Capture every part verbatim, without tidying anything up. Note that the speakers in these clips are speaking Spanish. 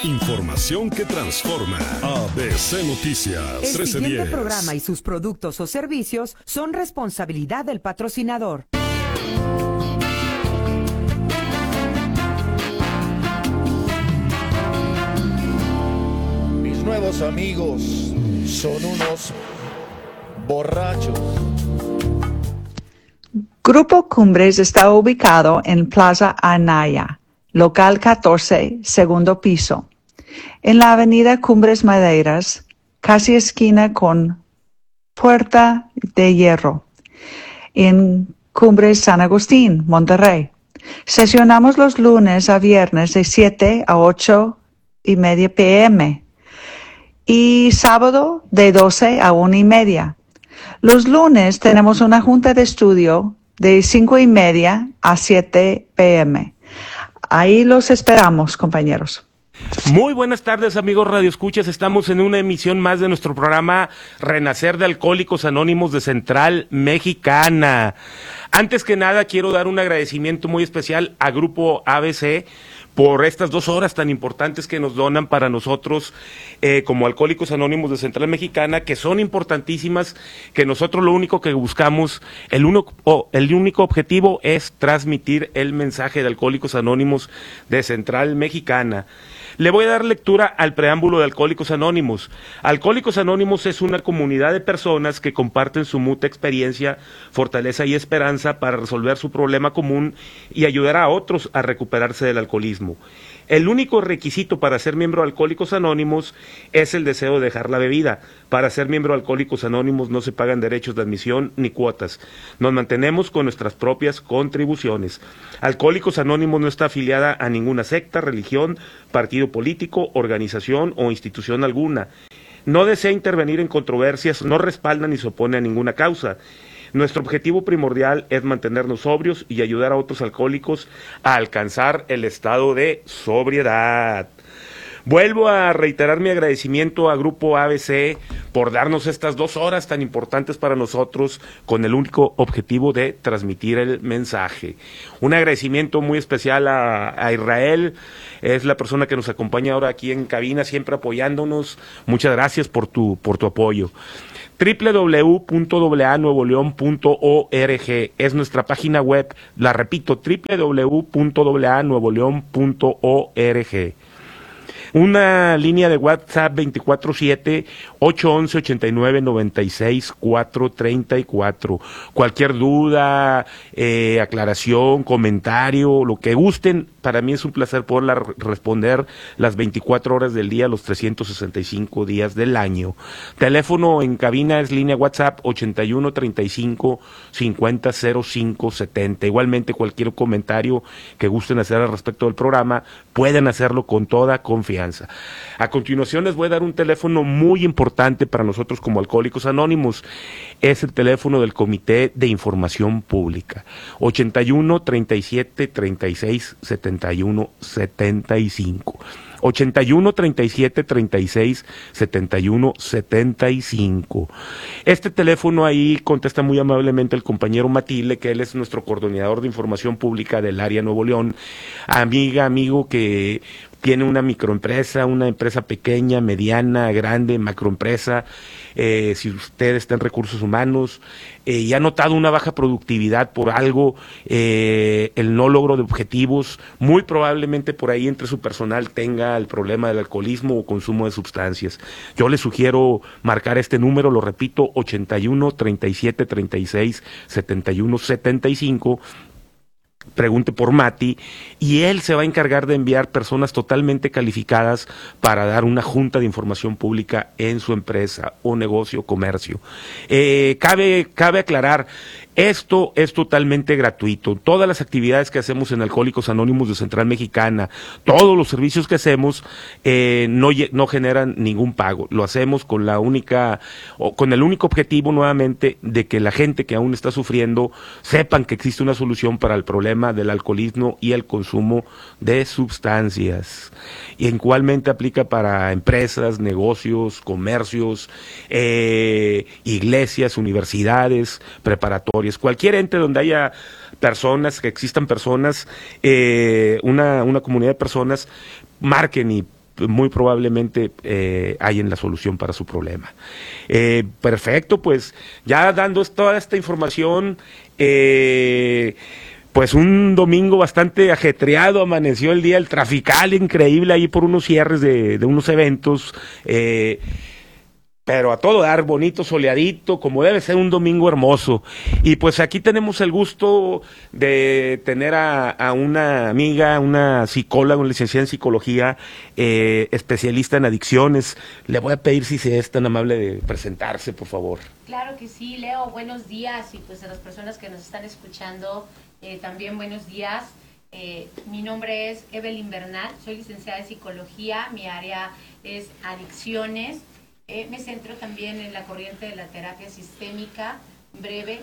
Información que transforma. A B C Noticias. El siguiente programa y sus productos o servicios son responsabilidad del patrocinador. Mis nuevos amigos son unos borrachos. Grupo Cumbres está ubicado en Plaza Anaya, local catorce, segundo piso, en la avenida Cumbres Madeiras, casi esquina con Puerta de Hierro, en Cumbres San Agustín, Monterrey. Sesionamos los lunes a viernes de siete a ocho y media pm y sábado de doce a una y media. Los lunes tenemos una junta de estudio de cinco y media a siete pm. Ahí los esperamos, compañeros. Muy buenas tardes, amigos radioescuchas. Estamos en una emisión más de nuestro programa Renacer de Alcohólicos Anónimos de Central Mexicana. Antes que nada, quiero dar un agradecimiento muy especial a Grupo A B C por estas dos horas tan importantes que nos donan para nosotros eh, como Alcohólicos Anónimos de Central Mexicana, que son importantísimas, que nosotros lo único que buscamos, el, uno, oh, el único objetivo es transmitir el mensaje de Alcohólicos Anónimos de Central Mexicana. Le voy a dar lectura al preámbulo de Alcohólicos Anónimos. Alcohólicos Anónimos es una comunidad de personas que comparten su mutua experiencia, fortaleza y esperanza para resolver su problema común y ayudar a otros a recuperarse del alcoholismo. El único requisito para ser miembro de Alcohólicos Anónimos es el deseo de dejar la bebida. Para ser miembro de Alcohólicos Anónimos no se pagan derechos de admisión ni cuotas. Nos mantenemos con nuestras propias contribuciones. Alcohólicos Anónimos no está afiliada a ninguna secta, religión, partido político, organización o institución alguna. No desea intervenir en controversias, no respalda ni se opone a ninguna causa. Nuestro objetivo primordial es mantenernos sobrios y ayudar a otros alcohólicos a alcanzar el estado de sobriedad. Vuelvo a reiterar mi agradecimiento a Grupo A B C por darnos estas dos horas tan importantes para nosotros con el único objetivo de transmitir el mensaje. Un agradecimiento muy especial a, a Israel, es la persona que nos acompaña ahora aquí en cabina, siempre apoyándonos. Muchas gracias por tu, por tu apoyo. doble u doble u doble u punto a nuevo león punto org es nuestra página web, la repito, doble u doble u doble u punto a nuevo león punto org. Una línea de WhatsApp veinticuatro siete, ocho once, ochenta y nueve, noventa y seis, cuatrocientos treinta y cuatro. Cualquier duda, eh, aclaración, comentario, lo que gusten, para mí es un placer poderla responder las veinticuatro horas del día, los trescientos sesenta y cinco días del año. Teléfono en cabina es línea WhatsApp ochenta y uno, treinta y cinco, cincuenta, cero cinco, setenta. Igualmente cualquier comentario que gusten hacer al respecto del programa, pueden hacerlo con toda confianza. A continuación les voy a dar un teléfono muy importante para nosotros como Alcohólicos Anónimos. Es el teléfono del Comité de Información Pública. ochenta y uno, treinta y siete, treinta y seis, setenta y uno, setenta y cinco. ochenta y uno, treinta y siete, treinta y seis, setenta y uno, setenta y cinco. Este teléfono ahí contesta muy amablemente el compañero Matilde, que él es nuestro coordinador de información pública del área Nuevo León. Amiga, amigo que tiene una microempresa, una empresa pequeña, mediana, grande, macroempresa, eh, si usted está en recursos humanos eh, y ha notado una baja productividad por algo, eh, el no logro de objetivos, muy probablemente por ahí entre su personal tenga el problema del alcoholismo o consumo de sustancias. Yo le sugiero marcar este número, lo repito, ochenta y uno, treinta y siete, treinta y seis, setenta y uno, setenta y cinco. Pregunte por Mati y él se va a encargar de enviar personas totalmente calificadas para dar una junta de información pública en su empresa o negocio o comercio. Eh, cabe, cabe aclarar, esto es totalmente gratuito. Todas las actividades que hacemos en Alcohólicos Anónimos de Central Mexicana, todos los servicios que hacemos, eh, no, no generan ningún pago. Lo hacemos con la única, o con el único objetivo nuevamente de que la gente que aún está sufriendo sepan que existe una solución para el problema del alcoholismo y el consumo de sustancias. Y igualmente aplica para empresas, negocios, comercios, eh, iglesias, universidades, preparatorias. Cualquier ente donde haya personas, que existan personas, eh, una, una comunidad de personas, marquen y muy probablemente eh, hay en la solución para su problema. Eh, perfecto, pues ya dando toda esta información, eh, pues un domingo bastante ajetreado amaneció el día, el trafical increíble ahí por unos cierres de, de unos eventos, eh, pero a todo dar, bonito, soleadito, como debe ser un domingo hermoso. Y pues aquí tenemos el gusto de tener a, a una amiga, una psicóloga, una licenciada en psicología, eh, especialista en adicciones. Le voy a pedir si se es tan amable de presentarse, por favor. Claro que sí, Leo, buenos días, y pues a las personas que nos están escuchando, eh, también buenos días. Eh, mi nombre es Evelyn Bernal, soy licenciada en psicología, mi área es adicciones. Eh, me centro también en la corriente de la terapia sistémica, breve.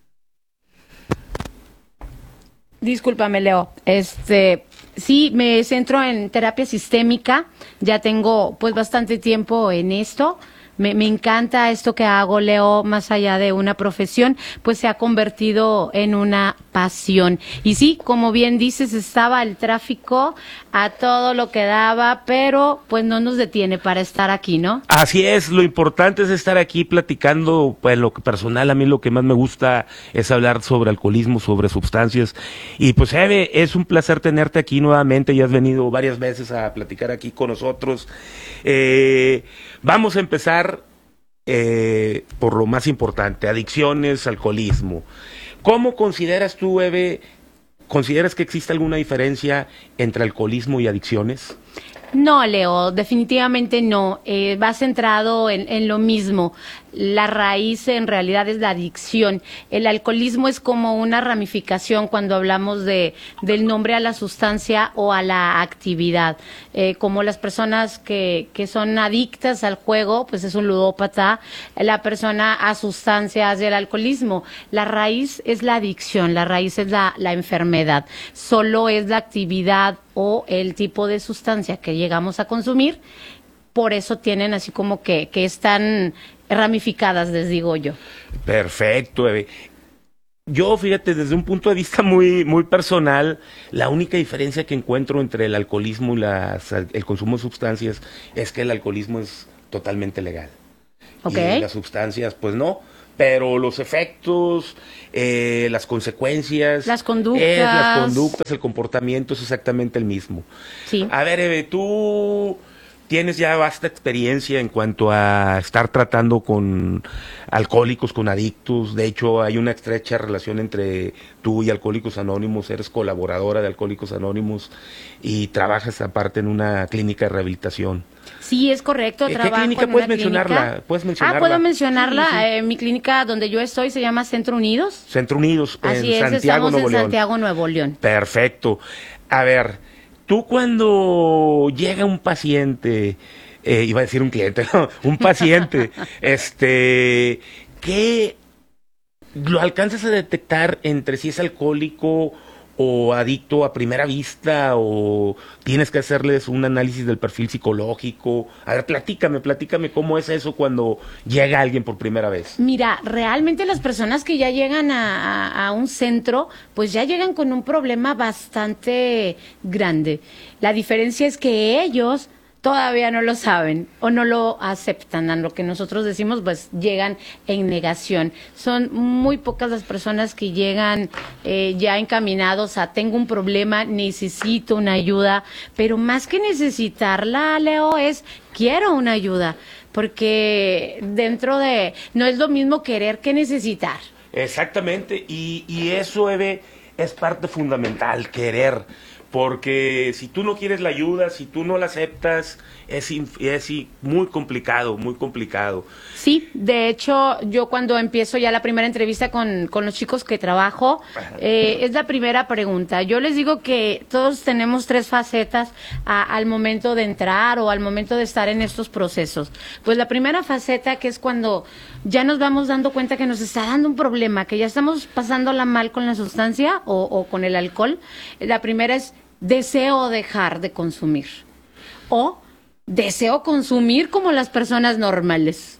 Discúlpame, Leo. Este, sí, me centro en terapia sistémica. Ya tengo pues bastante tiempo en esto. Me, me encanta esto que hago, Leo, más allá de una profesión, pues se ha convertido en una pasión. Y sí, como bien dices, estaba el tráfico a todo lo que daba, pero pues no nos detiene para estar aquí, ¿no? Así es, lo importante es estar aquí platicando, pues lo que personal, a mí lo que más me gusta es hablar sobre alcoholismo, sobre sustancias. Y pues Eve, es un placer tenerte aquí nuevamente, ya has venido varias veces a platicar aquí con nosotros. Eh, vamos a empezar eh, por lo más importante, adicciones, alcoholismo. ¿Cómo consideras tú, Eve, consideras que existe alguna diferencia entre alcoholismo y adicciones? No, Leo, definitivamente no. Eh, va centrado en, en lo mismo. La raíz en realidad es la adicción. El alcoholismo es como una ramificación cuando hablamos de del nombre a la sustancia o a la actividad. Eh, como las personas que, que son adictas al juego, pues es un ludópata. La persona a sustancias del alcoholismo. La raíz es la adicción, la raíz es la, la enfermedad. Solo es la actividad o el tipo de sustancia que llegamos a consumir. Por eso tienen así como que, que están ramificadas, les digo yo. Perfecto, Eve. Yo, fíjate, desde un punto de vista muy, muy personal, la única diferencia que encuentro entre el alcoholismo y las, el consumo de sustancias es que el alcoholismo es totalmente legal. Okay. Y las sustancias, pues no. Pero los efectos, eh, las consecuencias, las conductas, eh, las conductas, el comportamiento es exactamente el mismo. Sí. A ver, Eve, tú tienes ya vasta experiencia en cuanto a estar tratando con alcohólicos, con adictos. De hecho, hay una estrecha relación entre tú y Alcohólicos Anónimos. Eres colaboradora de Alcohólicos Anónimos y trabajas aparte en una clínica de rehabilitación. Sí, es correcto. ¿Qué trabajo clínica en puedes una mencionarla? Clínica. ¿Puedes mencionarla? Ah, ¿puedo mencionarla? Sí, sí. Eh, mi clínica donde yo estoy se llama Centro Unidos. Centro Unidos, Así en es, Santiago, estamos Nuevo en León. Santiago, Nuevo León. Perfecto. A ver, tú cuando llega un paciente, eh, iba a decir un cliente, no, un paciente, este, ¿qué lo alcanzas a detectar entre si es alcohólico o adicto a primera vista, o tienes que hacerles un análisis del perfil psicológico? A ver, platícame, platícame cómo es eso cuando llega alguien por primera vez. Mira, realmente las personas que ya llegan a, a, a un centro, pues ya llegan con un problema bastante grande. La diferencia es que ellos todavía no lo saben o no lo aceptan. A lo que nosotros decimos, pues llegan en negación. Son muy pocas las personas que llegan eh, ya encaminados a tengo un problema, necesito una ayuda, pero más que necesitarla, Leo, es quiero una ayuda, porque dentro de, no es lo mismo querer que necesitar. Exactamente, y, y eso, Eve, es parte fundamental, querer. Porque si tú no quieres la ayuda, si tú no la aceptas, es, es muy complicado, muy complicado. Sí, de hecho, yo cuando empiezo ya la primera entrevista con, con los chicos que trabajo, eh, es la primera pregunta. Yo les digo que todos tenemos tres facetas a, al momento de entrar o al momento de estar en estos procesos. Pues la primera faceta, que es cuando ya nos vamos dando cuenta que nos está dando un problema, que ya estamos pasándola mal con la sustancia o, o con el alcohol. La primera es deseo dejar de consumir o deseo consumir como las personas normales.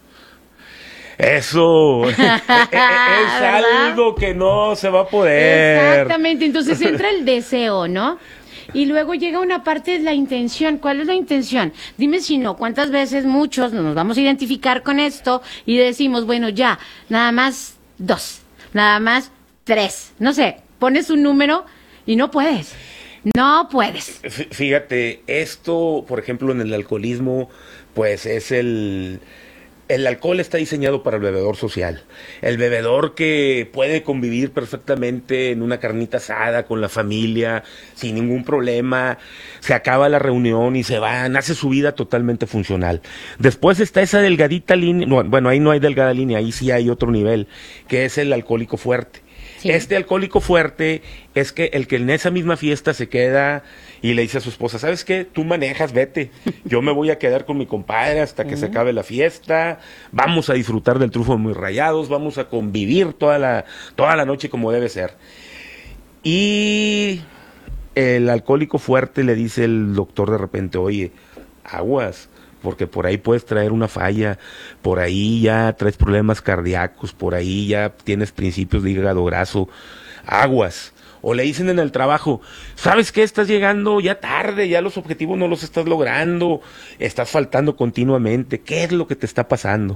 Eso es algo que no se va a poder. Exactamente, entonces entra el deseo, ¿no? Y luego llega una parte de la intención. ¿Cuál es la intención? Dime si no, ¿cuántas veces muchos nos vamos a identificar con esto y decimos, bueno, ya, nada más dos, nada más tres, no sé, pones un número y no puedes, no puedes. Fíjate, esto, por ejemplo, en el alcoholismo, pues es el... El alcohol está diseñado para el bebedor social, el bebedor que puede convivir perfectamente en una carnita asada con la familia, sin ningún problema, se acaba la reunión y se van, hace su vida totalmente funcional. Después está esa delgadita línea, no, bueno, ahí no hay delgada línea, ahí sí hay otro nivel, que es el alcohólico fuerte. Sí. Este alcohólico fuerte es que el que en esa misma fiesta se queda y le dice a su esposa, ¿sabes qué? Tú manejas, vete. Yo me voy a quedar con mi compadre hasta que uh-huh. se acabe la fiesta. Vamos a disfrutar del trufo muy rayados. Vamos a convivir toda la, toda la noche como debe ser. Y el alcohólico fuerte le dice el doctor de repente, oye, aguas, porque por ahí puedes traer una falla, por ahí ya traes problemas cardíacos, por ahí ya tienes principios de hígado graso, aguas. O le dicen en el trabajo, ¿sabes qué? Estás llegando ya tarde, ya los objetivos no los estás logrando, estás faltando continuamente, ¿qué es lo que te está pasando?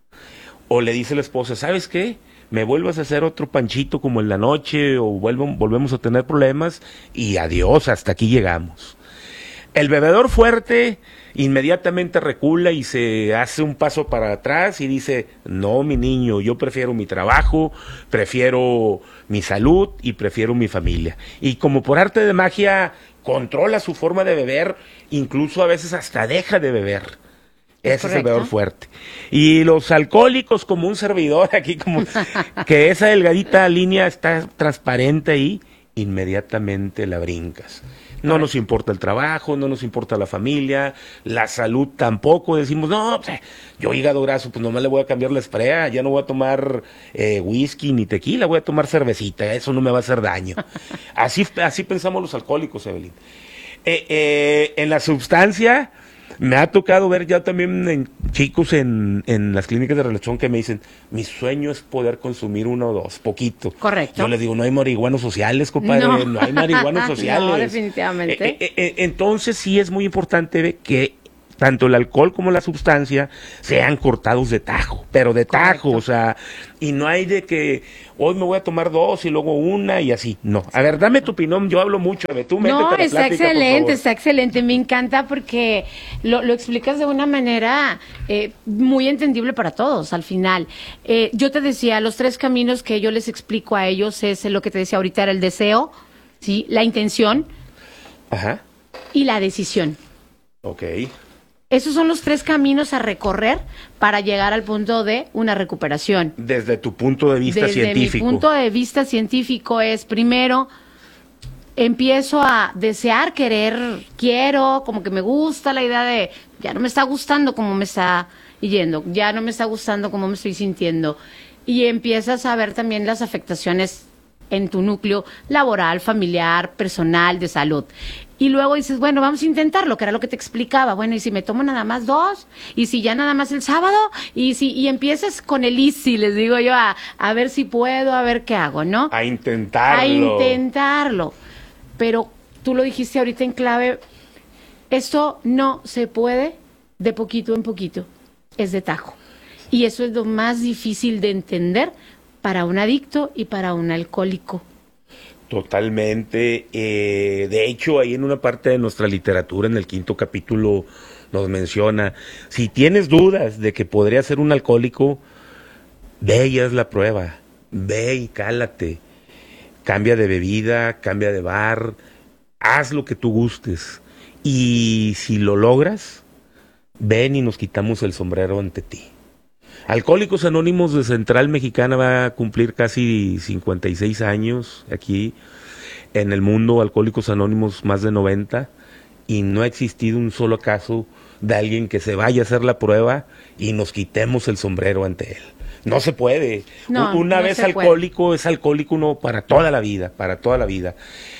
O le dice la esposa, ¿sabes qué? Me vuelvas a hacer otro panchito como en la noche, o vuelvo, volvemos a tener problemas, y adiós, hasta aquí llegamos. El bebedor fuerte inmediatamente recula y se hace un paso para atrás y dice, no, mi niño, yo prefiero mi trabajo, prefiero mi salud y prefiero mi familia. Y como por arte de magia controla su forma de beber, incluso a veces hasta deja de beber. Ese Correcto. Es el bebedor fuerte. Y los alcohólicos, como un servidor aquí, como que esa delgadita línea está transparente ahí, inmediatamente la brincas. No nos importa el trabajo, no nos importa la familia, la salud tampoco. Decimos, no, pues, yo hígado graso, pues nomás le voy a cambiar la esprea, ya no voy a tomar eh, whisky ni tequila, voy a tomar cervecita, eso no me va a hacer daño. Así, así pensamos los alcohólicos, Evelyn. Eh, eh, en la sustancia, me ha tocado ver ya también en chicos en, en las clínicas de relación que me dicen, mi sueño es poder consumir uno o dos, poquito. Correcto. Yo les digo, no hay marihuanos sociales, compadre, no, no hay marihuanos sociales. No, definitivamente. Eh, eh, eh, entonces sí es muy importante que tanto el alcohol como la sustancia sean cortados de tajo, pero de tajo, Correcto. O sea, y no hay de que hoy me voy a tomar dos y luego una y así, no. A ver, dame tu opinión, yo hablo mucho, tú métete No, a la está plática, excelente, está excelente, me encanta porque lo, lo explicas de una manera eh, muy entendible para todos al final. Eh, yo te decía, los tres caminos que yo les explico a ellos es lo que te decía ahorita, era el deseo, ¿sí? La intención Ajá. y la decisión. Ok. Esos son los tres caminos a recorrer para llegar al punto de una recuperación. Desde tu punto de vista Desde científico. Desde mi punto de vista científico es, primero, empiezo a desear, querer, quiero, como que me gusta la idea de, ya no me está gustando como me está yendo, ya no me está gustando como me estoy sintiendo. Y empiezas a ver también las afectaciones en tu núcleo laboral, familiar, personal, de salud. Y luego dices, bueno, vamos a intentarlo, que era lo que te explicaba. Bueno, y si me tomo nada más dos, y si ya nada más el sábado, y si y empiezas con el easy, les digo yo, a, a ver si puedo, a ver qué hago, ¿no? A intentarlo. A intentarlo. Pero tú lo dijiste ahorita en clave, esto no se puede de poquito en poquito, es de tajo. Y eso es lo más difícil de entender para un adicto y para un alcohólico. Totalmente. Eh, de hecho, ahí en una parte de nuestra literatura, en el quinto capítulo, nos menciona, si tienes dudas de que podría ser un alcohólico, ve y haz la prueba, ve y cálate, cambia de bebida, cambia de bar, haz lo que tú gustes, y si lo logras, ven y nos quitamos el sombrero ante ti. Alcohólicos Anónimos de Central Mexicana va a cumplir casi cincuenta y seis años aquí. En el mundo, Alcohólicos Anónimos más de noventa, y no ha existido un solo caso de alguien que se vaya a hacer la prueba y nos quitemos el sombrero ante él. No se puede. No, Una no vez se alcohólico, puede. es alcohólico uno para toda la vida, para toda la vida.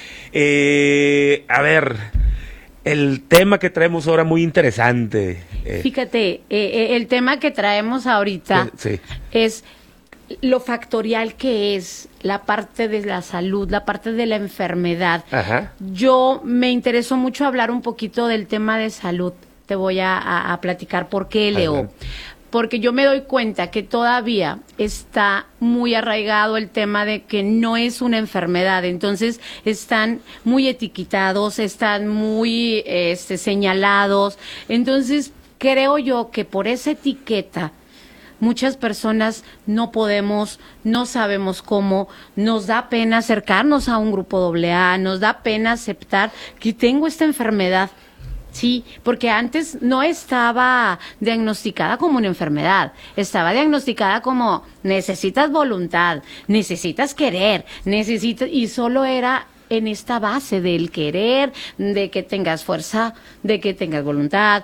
Eh, a ver, el tema que traemos ahora muy interesante. Eh, Fíjate, eh, eh, el tema que traemos ahorita sí. es lo factorial que es la parte de la salud, la parte de la enfermedad. Ajá. Yo me interesó mucho hablar un poquito del tema de salud. Te voy a, a, a platicar por qué, Leo. Adelante. Porque yo me doy cuenta que todavía está muy arraigado el tema de que no es una enfermedad. Entonces están muy etiquetados, están muy este, señalados. Entonces creo yo que por esa etiqueta muchas personas no podemos, no sabemos cómo, nos da pena acercarnos a un grupo doble A, nos da pena aceptar que tengo esta enfermedad. Sí, porque antes no estaba diagnosticada como una enfermedad, estaba diagnosticada como necesitas voluntad, necesitas querer, necesitas, y solo era en esta base del querer, de que tengas fuerza, de que tengas voluntad.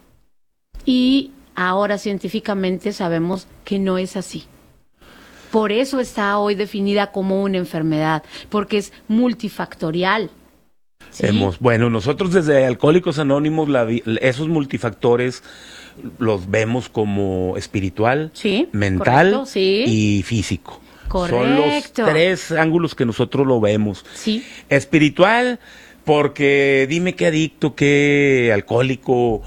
Y ahora científicamente sabemos que no es así. Por eso está hoy definida como una enfermedad, porque es multifactorial. ¿Sí? Hemos, bueno, nosotros desde Alcohólicos Anónimos, la, esos multifactores los vemos como espiritual, sí, mental correcto, sí. y físico. Correcto. Son los tres ángulos que nosotros lo vemos. Sí. Espiritual, porque dime qué adicto, qué alcohólico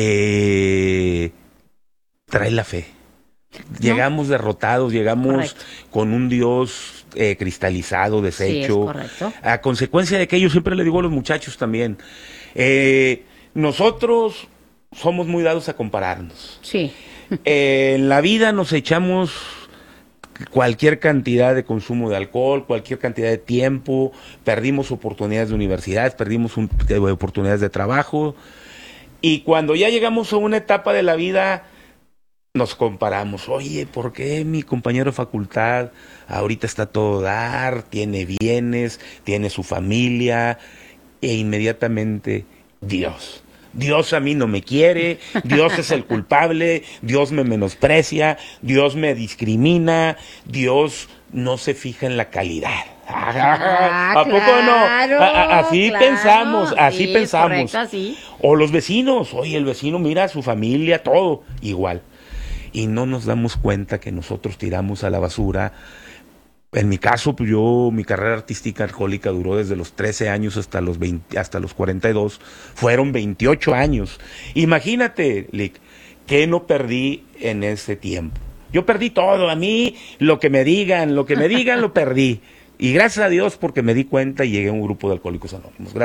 eh, trae la fe. Llegamos ¿no? derrotados, llegamos correcto. Con un Dios eh, cristalizado, deshecho. Sí, es correcto. A consecuencia de que yo siempre le digo a los muchachos también, eh, nosotros somos muy dados a compararnos. Sí. Eh, en la vida nos echamos cualquier cantidad de consumo de alcohol, cualquier cantidad de tiempo, perdimos oportunidades de universidades, perdimos un, de oportunidades de trabajo, y cuando ya llegamos a una etapa de la vida nos comparamos. Oye, ¿por qué mi compañero de facultad ahorita está a todo dar, tiene bienes, tiene su familia? E inmediatamente, Dios. Dios a mí no me quiere, Dios es el culpable, Dios me menosprecia, Dios me discrimina, Dios no se fija en la calidad. Ah, ¿A poco claro, no? A, a, así claro, pensamos, así sí, pensamos. Correcto, así. O los vecinos, oye, el vecino mira a su familia, todo igual. Y no nos damos cuenta que nosotros tiramos a la basura. En mi caso, pues yo, mi carrera artística alcohólica duró desde los trece años hasta los veinte, hasta los cuarenta y dos. Fueron veintiocho años. Imagínate, Lick, ¿qué no perdí en ese tiempo? Yo perdí todo. A mí, lo que me digan, lo que me digan, lo perdí. Y gracias a Dios porque me di cuenta y llegué a un grupo de Alcohólicos Anónimos. Gracias.